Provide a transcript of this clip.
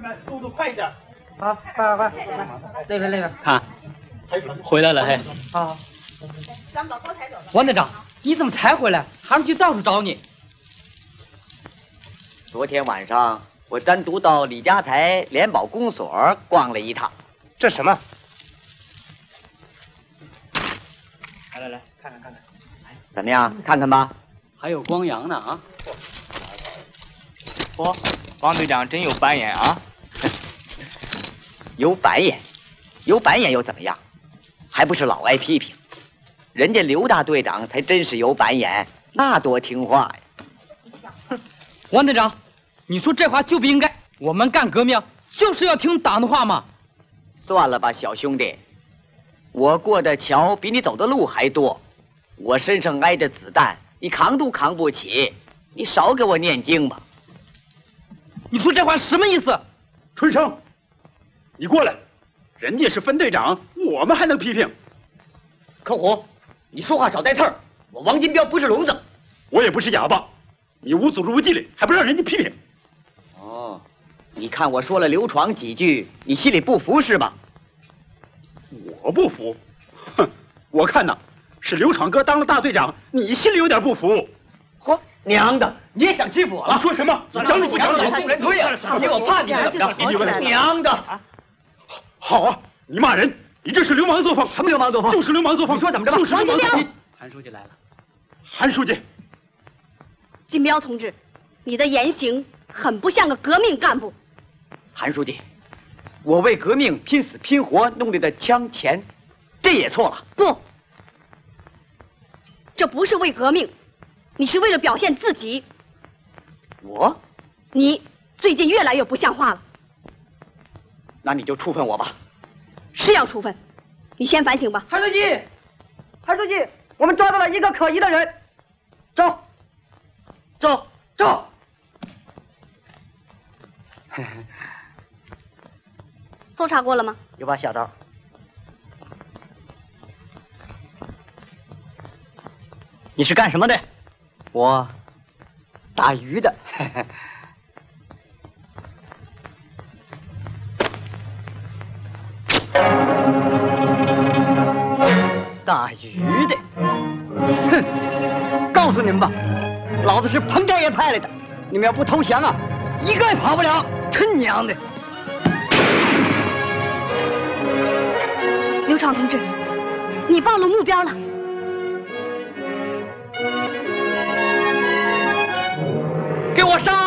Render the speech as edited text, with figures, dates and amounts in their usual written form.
速度快一点。 好，快，那边， 看，回来了嘿。 啊，王队长，你怎么才回来？韩书记到处找你。 昨天晚上我单独到李家台联保公所逛了一趟。 这什么？来，看看。 怎么样？看看吧。 还有光阳呢啊！ 嚯，王队长真有板眼啊！ 有板眼又怎么样？还不是老挨批评。人家刘大队长才真是有板眼，那多听话呀！ 哼，王队长，你说这话就不应该。我们干革命就是要听党的话嘛。 算了吧，小兄弟，我过的桥比你走的路还多，我身上挨着子弹，你扛都扛不起。你少给我念经吧。 你说这话什么意思？ 春生，你过来，人家是分队长，我们还能批评？ 寇虎，你说话少带刺儿。我王金彪不是聋子， 我也不是哑巴。你无组织无纪律，还不让人家批评？ 哦，你看我说了刘闯几句，你心里不服是吧？ 我不服，哼！我看呐，是刘闯哥当了大队长，你心里有点不服。 嚯，娘的，你也想欺负我了？ 你说什么？讲理不讲理？ 众人推啊！给我判你是怎么着？ 你去问娘的！ 好啊，你骂人，你这是流氓作风。 什么流氓作风？ 就是流氓作风。 你说怎么着吧？ 就是流氓作风。 韩书记来了。 韩书记， 金彪同志，你的言行很不像个革命干部。 韩书记，我为革命拼死拼活弄来的枪钱，这也错了。 不，这不是为革命，你是为了表现自己。 我？ 你最近越来越不像话了。 那你就处分我吧。 是要处分，你先反省吧。 韩书记，我们抓到了一个可疑的人，走。 搜查过了吗？ 有把小刀。你是干什么的？我打鱼的。打鱼的，哼！告诉你们吧，老子是彭大爷派来的，你们要不投降啊，一个也跑不了！他娘的！ 刘闯同志，你暴露目标了。 给我上！